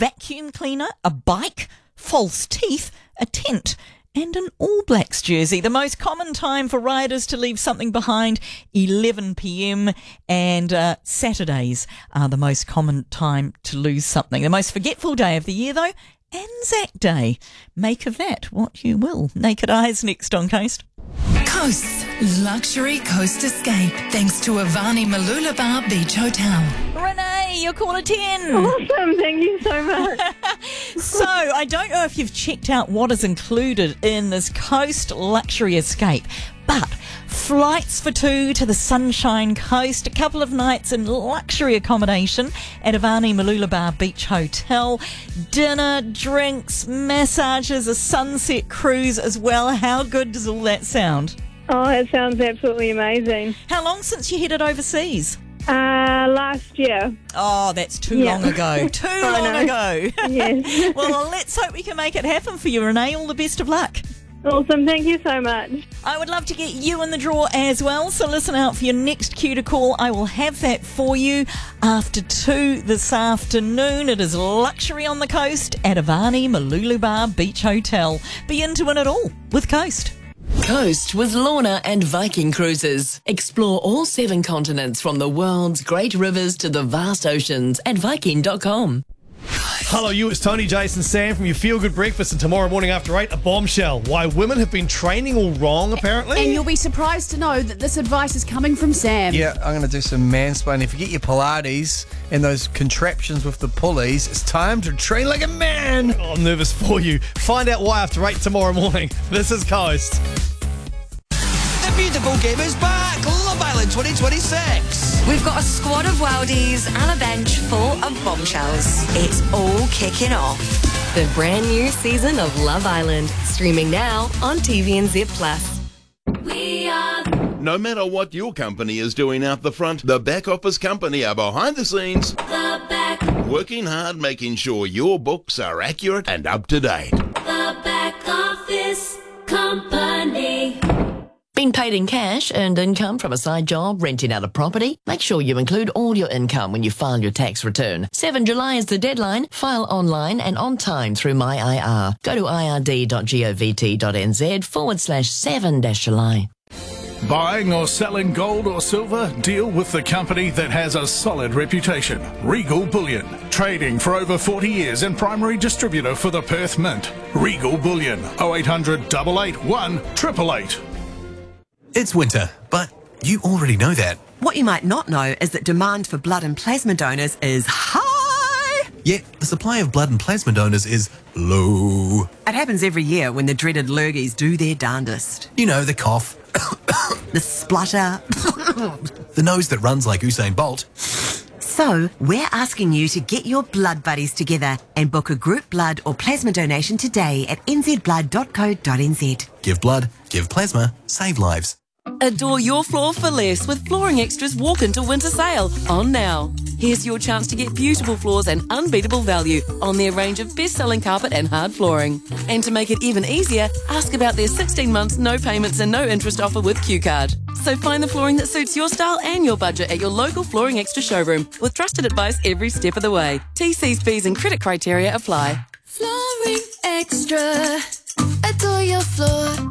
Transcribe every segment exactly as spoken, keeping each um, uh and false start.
vacuum cleaner, a bike, false teeth, a tent, and an All Blacks jersey. The most common time for riders to leave something behind, eleven p.m, and uh, Saturdays are the most common time to lose something. The most forgetful day of the year, though, Anzac Day. Make of that what you will. Naked Eyes next on Coast. Coast's luxury coast escape, thanks to Avani Mooloolaba Beach Hotel. Renee, you're caller ten. Awesome, thank you so much. So, I don't know if you've checked out what is included in this Coast luxury escape, but flights for two to the Sunshine Coast, a couple of nights in luxury accommodation at Avani Mooloolaba Beach Hotel, dinner, drinks, massages, a sunset cruise as well. How good does all that sound? Oh, it sounds absolutely amazing. How long since you headed overseas? Uh, last year. Oh, that's too Yeah. long ago. Too I long know. ago. Yes. Well, let's hope we can make it happen for you, Renee. All the best of luck. Awesome, thank you so much. I would love to get you in the draw as well, so listen out for your next cue to call. I will have that for you after two this afternoon. It is luxury on the coast at Avani Mooloolaba Beach Hotel. Be in to win it all with Coast. Coast with Lorna and Viking Cruises. Explore all seven continents from the world's great rivers to the vast oceans at viking dot com. Hello, you. It's Tony, Jason, Sam from your Feel Good Breakfast, and tomorrow morning after eight, a bombshell. Why women have been training all wrong, apparently. And you'll be surprised to know that this advice is coming from Sam. Yeah, I'm going to do some mansplaining. Forget your Pilates and those contraptions with the pulleys. It's time to train like a man. Oh, I'm nervous for you. Find out why after eight tomorrow morning. This is Coast. The beautiful game is back. Love Island twenty twenty-six. We've got a squad of worldies and a bench full of bombshells. It's all kicking off. The brand new season of Love Island, streaming now on T V N Z Plus. We are... No matter what your company is doing out the front, the back office company are behind the scenes, The back, working hard, making sure your books are accurate and up to date. the back office company. Been paid in cash, earned income from a side job, renting out a property? Make sure you include all your income when you file your tax return. seventh of July is the deadline. File online and on time through My I R. Go to I R D dot govt dot n z forward slash seven dash July. Buying or selling gold or silver? Deal with the company that has a solid reputation. Regal Bullion. Trading for over forty years and primary distributor for the Perth Mint. Regal Bullion. oh eight hundred, eight eight one, eight eight eight. It's winter, but you already know that. What you might not know is that demand for blood and plasma donors is high. Yet the supply of blood and plasma donors is low. It happens every year when the dreaded lurgies do their darndest. You know, the cough, The splutter. the nose that runs like Usain Bolt. So, we're asking you to get your blood buddies together and book a group blood or plasma donation today at n z blood dot co dot n z. Give blood, give plasma, save lives. Adore your floor for less with Flooring Extra's Walk Into Winter Sale on now. Here's your chance to get beautiful floors and unbeatable value on their range of best-selling carpet and hard flooring. And to make it even easier, ask about their sixteen months no payments and no interest offer with Q Card. So find the flooring that suits your style and your budget at your local Flooring Extra showroom with trusted advice every step of the way. T Cs, fees and credit criteria apply. Flooring Extra. Adore your floor.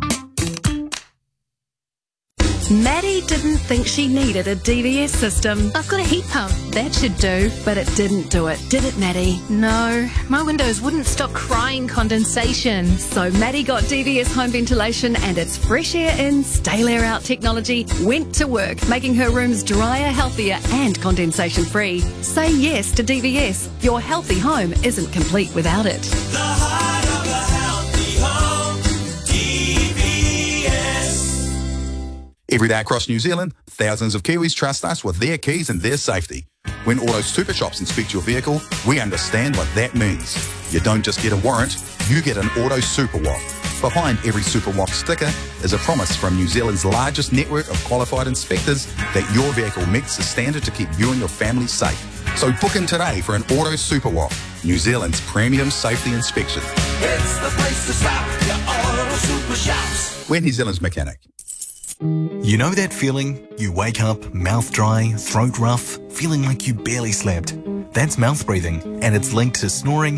Maddie didn't think she needed a D V S system. I've got a heat pump. That should do. But it didn't do it, did it, Maddie? No, my windows wouldn't stop crying condensation. So Maddie got D V S home ventilation and its fresh air in, stale air out technology went to work, making her rooms drier, healthier and condensation free. Say yes to D V S. Your healthy home isn't complete without it. The heart of a healthy home, D V S. Every day across New Zealand, thousands of Kiwis trust us with their keys and their safety. When Auto Super Shops inspect your vehicle, we understand what that means. You don't just get a warrant, you get an Auto Super W A P. Behind every Super W A P sticker is a promise from New Zealand's largest network of qualified inspectors that your vehicle meets the standard to keep you and your family safe. So book in today for an Auto Super W A P, New Zealand's premium safety inspection. It's the place to stop, your Auto Super Shops. We're New Zealand's mechanic. You know that feeling? You wake up, mouth dry, throat rough, feeling like you barely slept. That's mouth breathing, and it's linked to snoring,